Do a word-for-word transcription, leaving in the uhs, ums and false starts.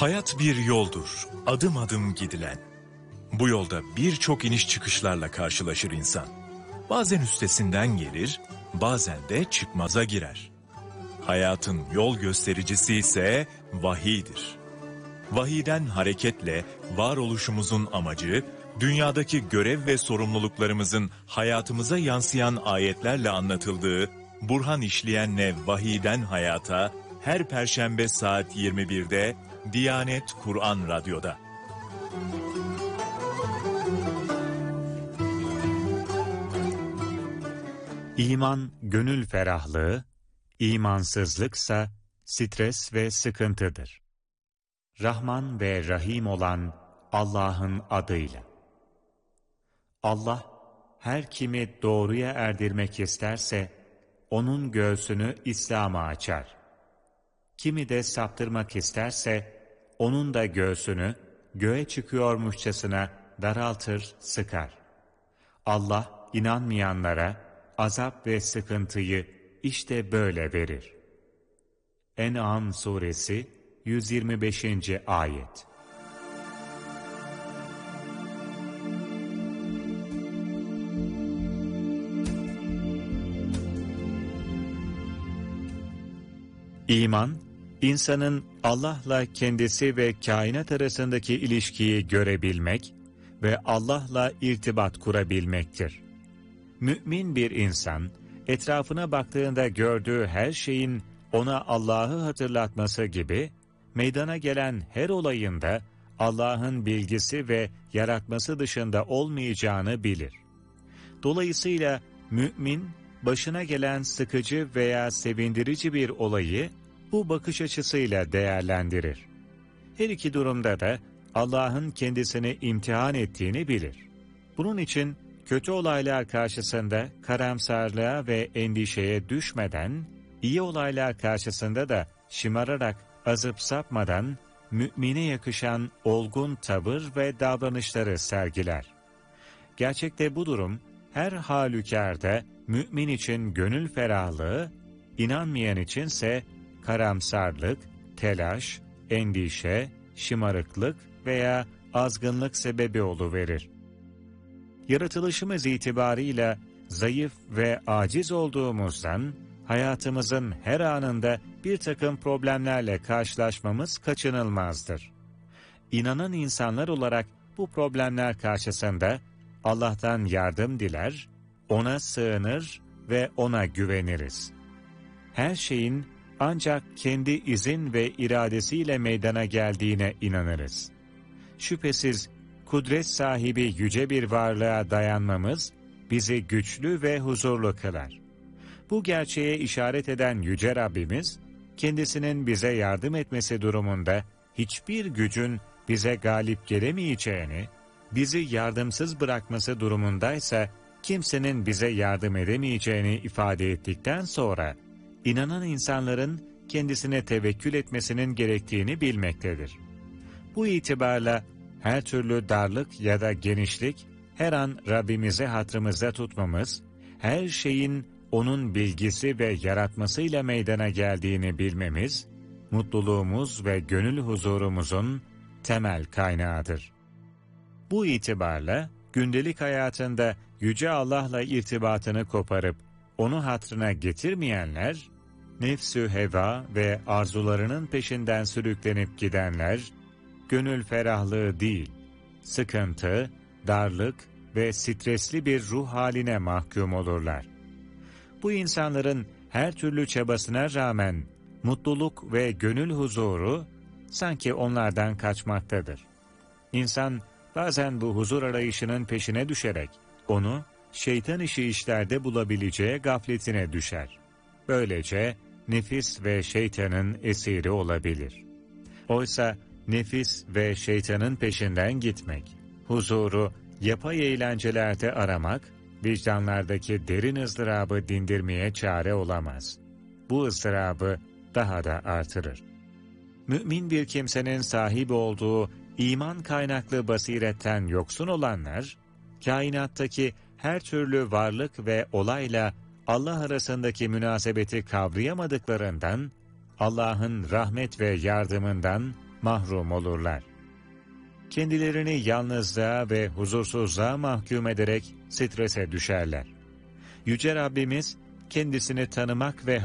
Hayat bir yoldur, adım adım gidilen. Bu yolda birçok iniş çıkışlarla karşılaşır insan. Bazen üstesinden gelir, bazen de çıkmaza girer. Hayatın yol göstericisi ise vahiydir. Vahiyden hareketle varoluşumuzun amacı, dünyadaki görev ve sorumluluklarımızın hayatımıza yansıyan ayetlerle anlatıldığı Burhan İşleyen'le Vahiyden Hayata her Perşembe saat yirmi birde Diyanet Kur'an Radyo'da. İman, gönül ferahlığı, imansızlıksa stres ve sıkıntıdır. Rahman ve Rahim olan Allah'ın adıyla. Allah, her kimi doğruya erdirmek isterse, onun göğsünü İslam'a açar. Kimi de saptırmak isterse, onun da göğsünü göğe çıkıyormuşçasına daraltır, sıkar. Allah, inanmayanlara azap ve sıkıntıyı işte böyle verir. En'am suresi yüz yirmi beşinci ayet. İman, insanın Allah'la kendisi ve kainat arasındaki ilişkiyi görebilmek ve Allah'la irtibat kurabilmektir. Mümin bir insan, etrafına baktığında gördüğü her şeyin ona Allah'ı hatırlatması gibi, meydana gelen her olayında Allah'ın bilgisi ve yaratması dışında olmayacağını bilir. Dolayısıyla mümin, başına gelen sıkıcı veya sevindirici bir olayı bu bakış açısıyla değerlendirir. Her iki durumda da Allah'ın kendisini imtihan ettiğini bilir. Bunun için kötü olaylar karşısında karamsarlığa ve endişeye düşmeden, iyi olaylar karşısında da şımararak azıp sapmadan, mümine yakışan olgun tavır ve davranışları sergiler. Gerçekte bu durum, her halükarda mümin için gönül ferahlığı, inanmayan içinse karamsarlık, telaş, endişe, şımarıklık veya azgınlık sebebi oluverir. Yaratılışımız itibarıyla zayıf ve aciz olduğumuzdan, hayatımızın her anında bir takım problemlerle karşılaşmamız kaçınılmazdır. İnanan insanlar olarak bu problemler karşısında Allah'tan yardım diler, ona sığınır ve ona güveniriz. Her şeyin ancak kendi izin ve iradesiyle meydana geldiğine inanırız. Şüphesiz kudret sahibi yüce bir varlığa dayanmamız bizi güçlü ve huzurlu kılar. Bu gerçeğe işaret eden yüce Rabbimiz, kendisinin bize yardım etmesi durumunda hiçbir gücün bize galip gelemeyeceğini, bizi yardımsız bırakması durumundaysa kimsenin bize yardım edemeyeceğini ifade ettikten sonra, inanan insanların kendisine tevekkül etmesinin gerektiğini bilmektedir. Bu itibarla her türlü darlık ya da genişlik, her an Rabbimizi hatırımızda tutmamız, her şeyin onun bilgisi ve yaratmasıyla meydana geldiğini bilmemiz, mutluluğumuz ve gönül huzurumuzun temel kaynağıdır. Bu itibarla gündelik hayatında Yüce Allah'la irtibatını koparıp onu hatırına getirmeyenler, nefsü heva ve arzularının peşinden sürüklenip gidenler, gönül ferahlığı değil, sıkıntı, darlık ve stresli bir ruh haline mahkum olurlar. Bu insanların her türlü çabasına rağmen mutluluk ve gönül huzuru sanki onlardan kaçmaktadır. İnsan bazen bu huzur arayışının peşine düşerek onu şeytan işi işlerde bulabileceği gafletine düşer. Böylece nefis ve şeytanın esiri olabilir. Oysa nefis ve şeytanın peşinden gitmek, huzuru yapay eğlencelerde aramak, vicdanlardaki derin ızdırabı dindirmeye çare olamaz. Bu ızdırabı daha da artırır. Mümin bir kimsenin sahip olduğu iman kaynaklı basiretten yoksun olanlar, kainattaki her türlü varlık ve olayla Allah arasındaki münasebeti kavrayamadıklarından, Allah'ın rahmet ve yardımından mahrum olurlar. Kendilerini yalnızlığa ve huzursuzluğa mahkum ederek strese düşerler. Yüce Rabbimiz kendisini tanımak ve